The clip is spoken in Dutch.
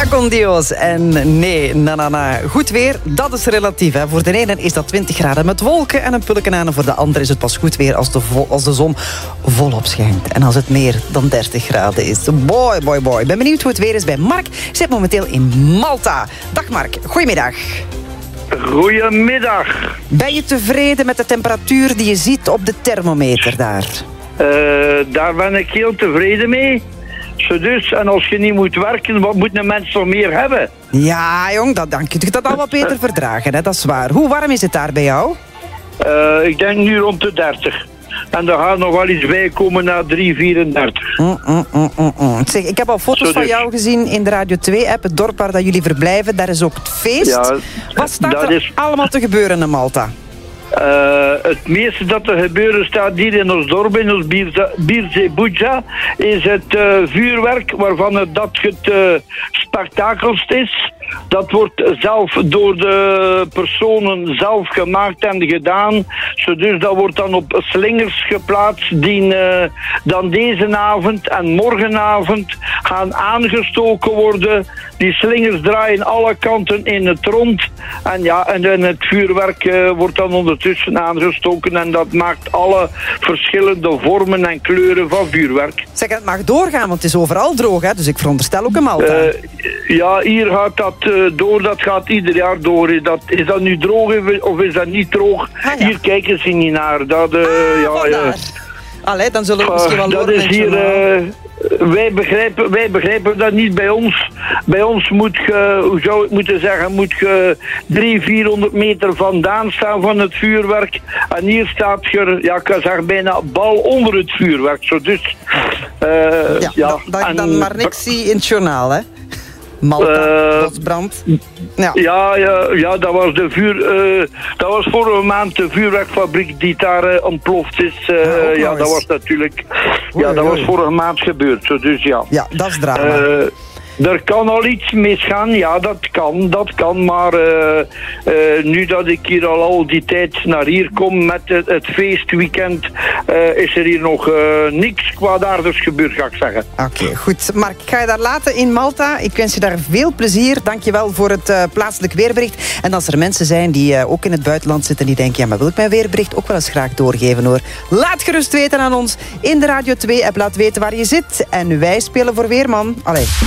con Dios. En nee, na. Goed weer, dat is relatief. Hè. Voor de ene is dat 20 graden met wolken en een pulken aan. En voor de andere is het pas goed weer als de zon volop schijnt. En als het meer dan 30 graden is. Boy. Ik ben benieuwd hoe het weer is bij Mark. Zit momenteel in Malta. Dag Mark, goedemiddag. Goedemiddag. Ben je tevreden met de temperatuur die je ziet op de thermometer daar? Daar ben ik heel tevreden mee. Dus, en als je niet moet werken, wat moet een mens nog meer hebben? Ja, jong, dan kun je dat al wat beter verdragen, hè? Dat is waar. Hoe warm is het daar bij jou? Ik denk nu rond de 30. En er gaat nog wel iets bij komen na 3,34. Zeg, ik heb al foto's van jou gezien in de Radio 2-app, het dorp waar dat jullie verblijven. Daar is ook het feest. Ja, wat staat er allemaal te gebeuren in Malta? Het meeste dat er gebeuren staat hier in ons dorp, in ons Birze Buja, is het vuurwerk waarvan het spektakelst is. Dat wordt zelf door de personen zelf gemaakt en gedaan. Dus dat wordt dan op slingers geplaatst die dan deze avond en morgenavond gaan aangestoken worden. Die slingers draaien alle kanten in het rond. En het vuurwerk wordt dan ondertussen aangestoken. En dat maakt alle verschillende vormen en kleuren van vuurwerk. Zeg, het mag doorgaan, want het is overal droog, hè? Dus ik veronderstel ook in Malta. Ja, hier gaat dat door. Dat gaat ieder jaar door. Is dat nu droog of is dat niet droog? Ah, ja. Hier kijken ze niet naar. Allee, dan zullen we misschien wel dat is hier... Wij begrijpen dat niet bij ons. Bij ons moet je, hoe zou ik moeten zeggen, moet je 300-400 meter vandaan staan van het vuurwerk. En hier staat je, ik kan zeggen, bijna bal onder het vuurwerk. Zo dus, dan maar niks zie in het journaal, hè? Malta, bosbrand. Ja, dat was dat was vorige maand de vuurwerkfabriek die daar ontploft is. Dat was natuurlijk... dat was vorige maand gebeurd. Zo, dus ja. Ja, dat is drama. Er kan al iets misgaan, ja, dat kan, maar nu dat ik hier al die tijd naar hier kom met het feestweekend, is er hier nog niks kwaadaardigs gebeurd, ga ik zeggen. Oké, goed. Mark, ik ga je daar laten in Malta. Ik wens je daar veel plezier. Dank je wel voor het plaatselijk weerbericht. En als er mensen zijn die ook in het buitenland zitten, die denken, ja, maar wil ik mijn weerbericht ook wel eens graag doorgeven, hoor. Laat gerust weten aan ons in de Radio 2-app. Laat weten waar je zit. En wij spelen voor Weerman. Allee.